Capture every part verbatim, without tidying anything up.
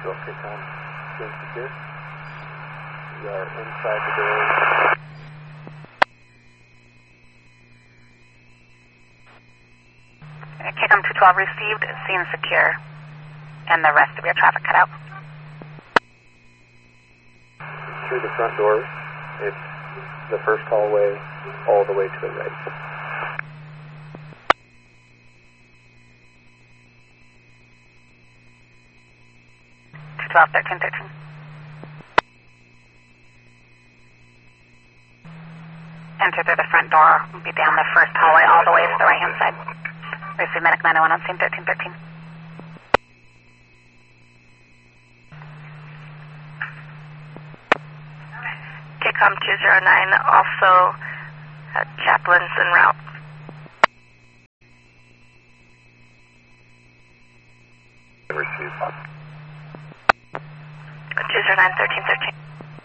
Okay, Tom. Good, secure. We are inside the door. Kickham two twelve received, scene secure, and the rest of your traffic cut out. Through the front door, it's the first hallway all the way to the right. two twelve, thirteen thirteen. Enter through the front door, be down the first hallway all the way to the right hand side. Receive Medic nine oh one on scene thirteen thirteen. Kicom two zero nine, also uh, chaplains en route. Receive. two zero nine, thirteen thirteen.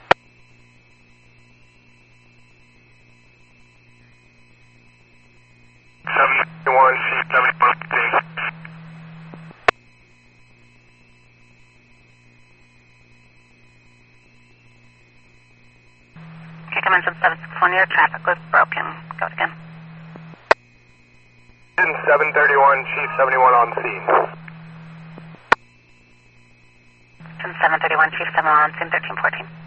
seventy-one, C seventy-one, Kickham in seven six one, your traffic was broken. Go it again. seven thirty-one, Chief seventy-one on scene. seven thirty-one, Chief seventy-one on scene thirteen fourteen.